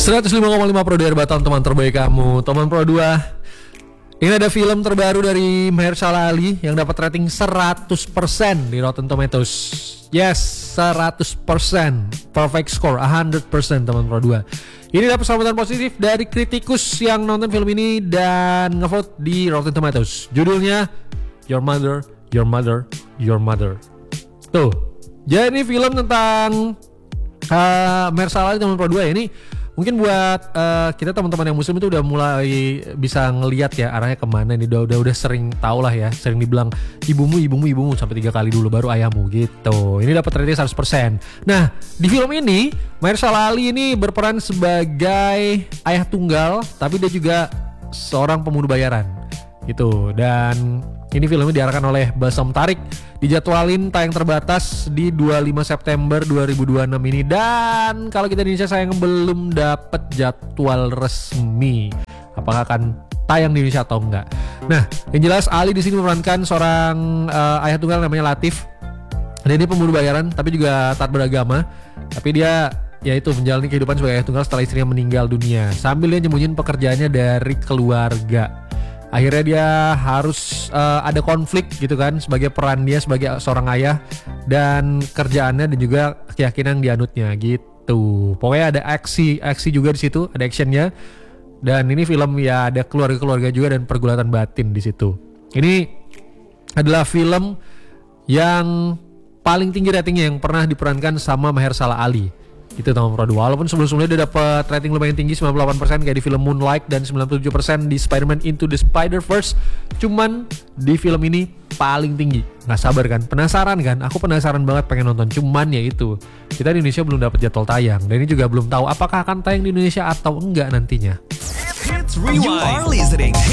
105,5 Pro DR Batam, teman terbaik kamu. Teman Pro 2. Ini ada film terbaru dari Mahershala Ali yang dapat rating 100% di Rotten Tomatoes. Yes, 100%. Perfect score, 100% teman Pro 2. Ini dapat sambutan positif dari kritikus yang nonton film ini dan ngevote di Rotten Tomatoes. Judulnya Your Mother, Your Mother, Your Mother. Tuh. Jadi ini film tentang Mahershala Ali teman Pro 2 ini. Mungkin buat kita teman-teman yang muslim itu udah mulai bisa ngelihat ya arahnya kemana nih, udah sering tau lah ya, sering dibilang ibumu sampai 3 kali dulu baru ayahmu gitu. Ini dapat rating 100%. Nah, di film ini Mahershala Ali ini berperan sebagai ayah tunggal, tapi dia juga seorang pembunuh bayaran gitu. Dan ini filmnya diarahkan oleh Bassam Tariq, dijadwalin tayang terbatas di 25 September 2026 ini. Dan kalau kita di Indonesia sayang belum dapat jadwal resmi apakah akan tayang di Indonesia atau enggak. Nah, yang jelas Ali di sini memerankan seorang ayah tunggal namanya Latif. Dan dia pembunuh bayaran tapi juga taat beragama. Tapi dia yaitu menjalani kehidupan sebagai ayah tunggal setelah istrinya meninggal dunia, sambil dia nyembunyiin pekerjaannya dari keluarga. Akhirnya dia harus ada konflik gitu kan, sebagai peran dia sebagai seorang ayah dan kerjaannya dan juga keyakinan dianutnya gitu. Pokoknya ada aksi juga di situ, ada actionnya. Dan ini film ya ada keluarga juga dan pergulatan batin di situ. Ini adalah film yang paling tinggi ratingnya yang pernah diperankan sama Mahershala Ali. Itu teman Pro 2. Walaupun sebelum-sebelumnya dia dapat rating lumayan tinggi 98% kayak di film Moonlight dan 97% di Spider-Man Into the Spider-Verse. Cuman di film ini paling tinggi. Nggak sabar kan? Penasaran kan? Aku penasaran banget pengen nonton. Cuman ya itu, kita di Indonesia belum dapat jadwal tayang. Dan ini juga belum tahu apakah akan tayang di Indonesia atau enggak nantinya. You are listening